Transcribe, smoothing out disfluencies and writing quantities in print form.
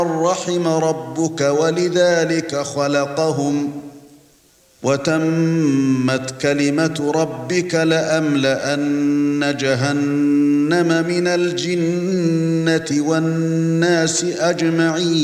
رحم ربك ولذلك خلقهم وتمت كلمة ربك لأملأن جهنم من الجنة والناس أجمعين